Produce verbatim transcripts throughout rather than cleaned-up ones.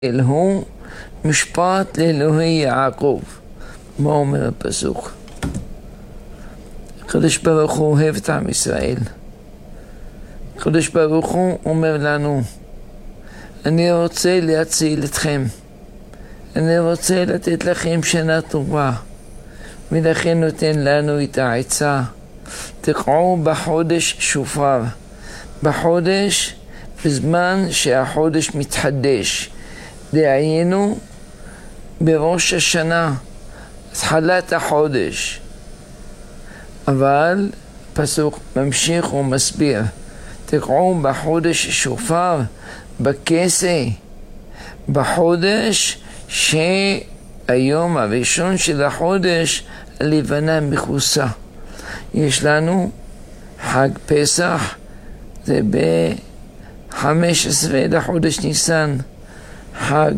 הוא משפט לאלוהי יעקב. מה אומר הפסוק? הקדוש ברוך הוא אוהב את עם ישראל. הקדוש ברוך הוא אומר לנו, אני רוצה להציל אתכם, אני רוצה לתת לכם שנה טובה, ולכן נותן לנו את העצה. תקעו בחודש שופר, בחודש, בזמן שהחודש מתחדש, דהיינו בראש השנה, התחלת החודש. אבל פסוק ממשיך ומסביר, תקעו בחודש שופר, בכסה, בחודש שהיום הראשון של החודש הלבנה מכוסה. יש לנו חג פסח, זה ב-חמש עשרה לחודש ניסן. חג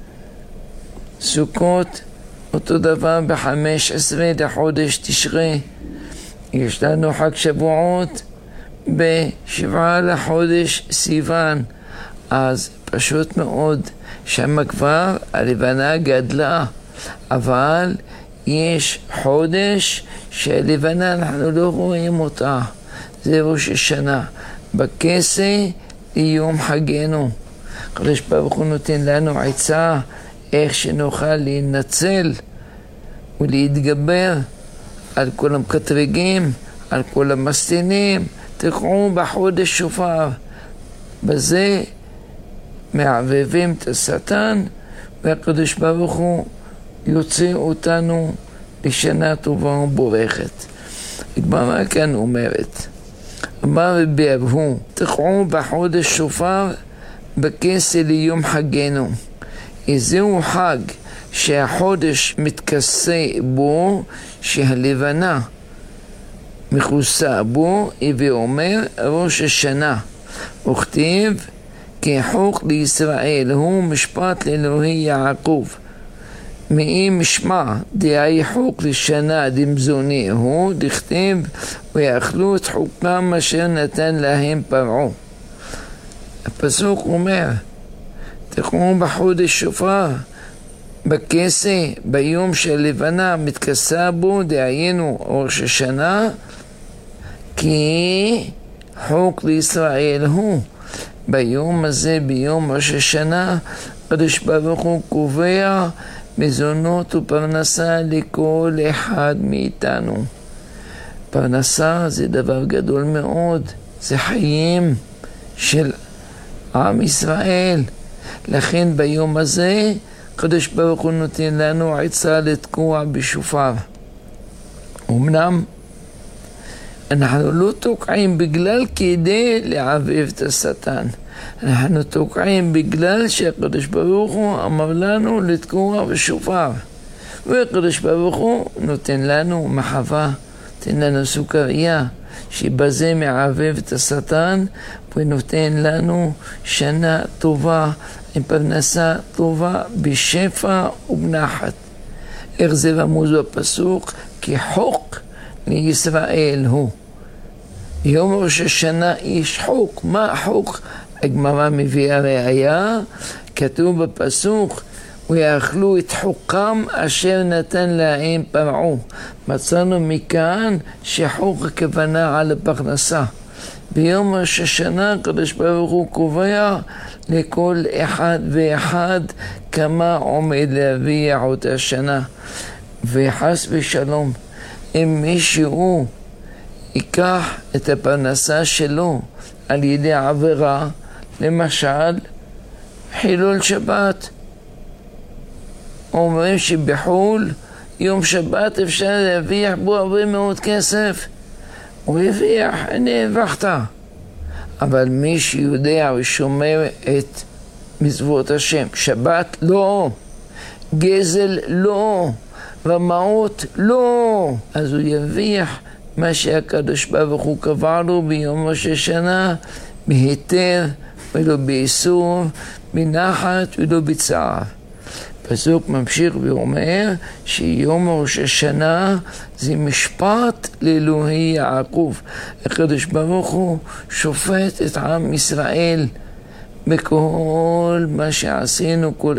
סוכות, אותו דבר ב-חמש עשרה לחודש תשרי. יש לנו חג שבועות בשבעה לחודש סיוון. אז פשוט מאוד, שם כבר הלבנה גדלה, אבל יש חודש שהלבנה אנחנו לא רואים אותה, זה ראש השנה. בכסה ליום חגנו. הקדוש ברוך הוא נותן לנו עצה איך שנוכל להינצל ולהתגבר על כל המקטרגים, על כל המסטינים. תקעו בחודש שופר, בזה מערבבים את השטן, והקדוש ברוך הוא יוצא אותנו לשנה טובה ובורכת. הגמרא כאן אומרת, אמר רבי אבהו, תקעו בחודש שופר בכסה ליום חגנו. זהו חג שהחודש מתכסה בו, שהלבנה מכוסה בו, ואומר ראש השנה. וכתיב כחוק לישראל, הוא משפט לאלוהי יעקב. מאם משמע דהי חוק לשנה דמזוני הוא, דכתיב ויאכלו את חוקם אשר נתן להם פרעה. הפסוק אומר, תקעו בחודש שופר, בכסה, ביום שהלבנה מתכסה בו, דהיינו ראש השנה, כי חוק לישראל הוא. ביום הזה, ביום ראש השנה, הקדוש ברוך הוא קובע מזונות ופרנסה לכל אחד מאיתנו. פרנסה זה דבר גדול מאוד, זה חיים של עם ישראל. לכן ביום הזה הקדוש ברוך הוא נותן לנו עצה לתקוע בשופר. אמנם אנחנו לא תוקעים בגלל כדי לערבב את השטן, אנחנו תוקעים בגלל שהקדוש ברוך הוא אמר לנו לתקוע בשופר, והקדוש ברוך הוא נותן לנו מחווה, נותן לנו סוכריה שבזה מערבב את השטן, ונותן לנו שנה טובה עם פרנסה טובה בשפע ובנחת. איך זה רמוז בפסוק? כי חוק לישראל הוא. יום ראש השנה יש חוק. מה החוק? הגמרא מביאה ראיה, כתוב בפסוק, ויאכלו את חוקם אשר נתן להם פרעה. מצאנו מכאן שחוק הכוונה על הפרנסה. ביום ראש השנה הקדוש ברוך הוא קובע לכל אחד ואחד כמה עומד להביא אותה שנה. וחס ושלום, אם מישהו ייקח את הפרנסה שלו על ידי עבירה, למשל חילול שבת, אומרים שבחול יום שבת אפשר להרוויח בו הרבה מאוד כסף, הוא הרוויח, הנה הרווחת. אבל מי שיודע ושומר את מצוות השם, שבת לא, גזל לא, רמאות לא, אז הוא ירוויח מה שהקדוש ברוך הוא קבע לו ביום ראש השנה, בהיתר ולא באיסור, בנחת ולא בצער. פסוק ממשיך ואומר שיום ראש השנה זה משפט לאלוהי יעקב. הקדוש ברוך הוא שופט את עם ישראל בכל מה שעשינו כל